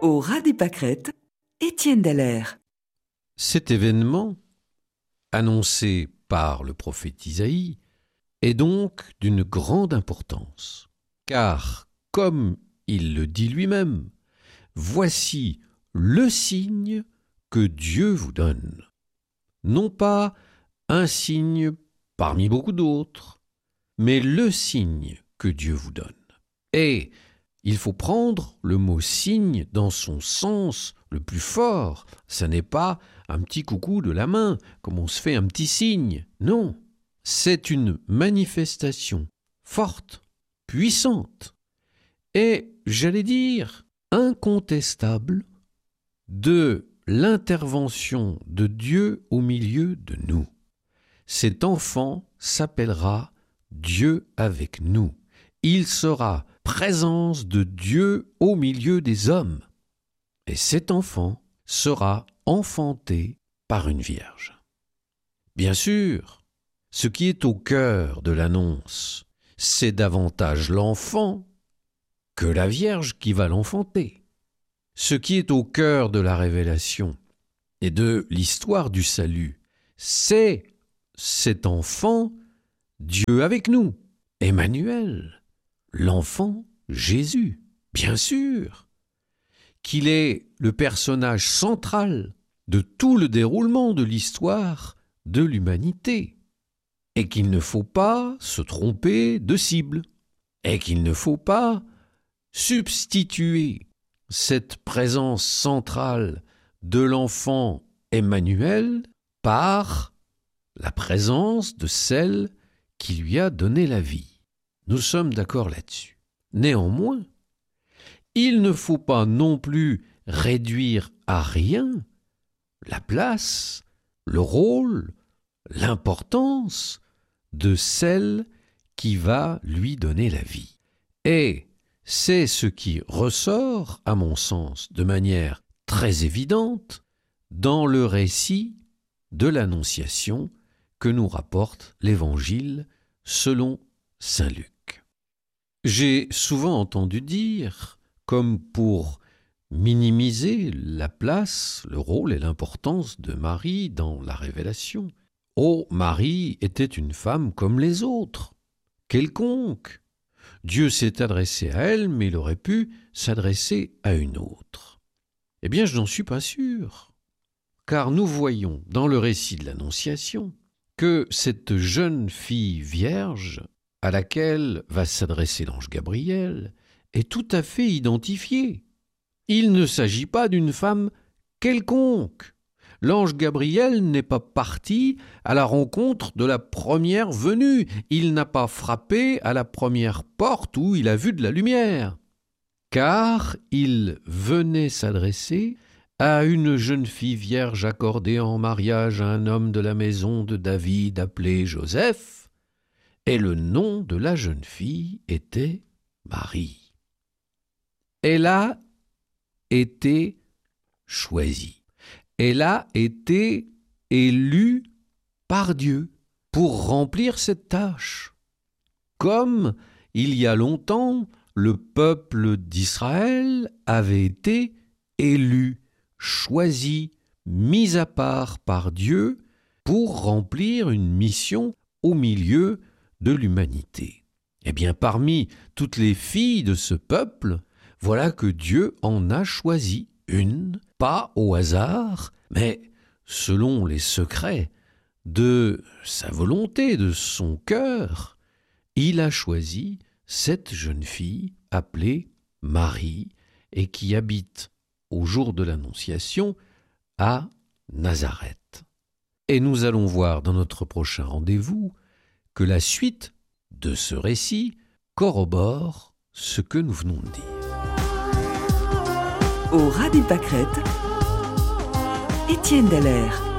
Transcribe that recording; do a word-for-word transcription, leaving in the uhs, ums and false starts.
Au ras des pâquerettes, Étienne Dallaire. Cet événement, annoncé par le prophète Isaïe, est donc d'une grande importance, car, comme il le dit lui-même, voici le signe que Dieu vous donne. Non pas un signe parmi beaucoup d'autres, mais le signe que Dieu vous donne. Et il faut prendre le mot signe dans son sens le plus fort. Ça n'est pas un petit coucou de la main, comme on se fait un petit signe. Non, c'est une manifestation forte, puissante, et, j'allais dire, incontestable de l'intervention de Dieu au milieu de nous. Cet enfant s'appellera Dieu avec nous. Il sera présence de Dieu au milieu des hommes. Et cet enfant sera enfanté par une vierge. Bien sûr, ce qui est au cœur de l'annonce, c'est davantage l'enfant que la vierge qui va l'enfanter. Ce qui est au cœur de la révélation et de l'histoire du salut, c'est cet enfant, Dieu avec nous, Emmanuel, l'enfant Jésus, bien sûr, qu'il est le personnage central de tout le déroulement de l'histoire de l'humanité, et qu'il ne faut pas se tromper de cible, et qu'il ne faut pas substituer cette présence centrale de l'enfant Emmanuel par la présence de celle qui lui a donné la vie. Nous sommes d'accord là-dessus. Néanmoins, il ne faut pas non plus réduire à rien la place, le rôle, l'importance de celle qui va lui donner la vie. Et c'est ce qui ressort, à mon sens, de manière très évidente dans le récit de l'Annonciation que nous rapporte l'Évangile selon saint Luc. J'ai souvent entendu dire, comme pour minimiser la place, le rôle et l'importance de Marie dans la révélation, « Oh, Marie était une femme comme les autres, quelconque. Dieu s'est adressé à elle, mais il aurait pu s'adresser à une autre. » Eh bien, je n'en suis pas sûr, car nous voyons dans le récit de l'Annonciation que cette jeune fille vierge à laquelle va s'adresser l'ange Gabriel est tout à fait identifiée. Il ne s'agit pas d'une femme quelconque. L'ange Gabriel n'est pas parti à la rencontre de la première venue. Il n'a pas frappé à la première porte où il a vu de la lumière. Car il venait s'adresser à une jeune fille vierge accordée en mariage à un homme de la maison de David appelé Joseph, et le nom de la jeune fille était Marie. Elle a été choisie. Elle a été élue par Dieu pour remplir cette tâche. Comme il y a longtemps, le peuple d'Israël avait été élu, choisi, mis à part par Dieu pour remplir une mission au milieu de l'humanité. Eh bien, parmi toutes les filles de ce peuple, voilà que Dieu en a choisi une, pas au hasard, mais selon les secrets de sa volonté, de son cœur. Il a choisi cette jeune fille appelée Marie et qui habite au jour de l'Annonciation à Nazareth. Et nous allons voir dans notre prochain rendez-vous que la suite de ce récit corrobore ce que nous venons de dire. Au ras des pâquerettes, Étienne Dallaire.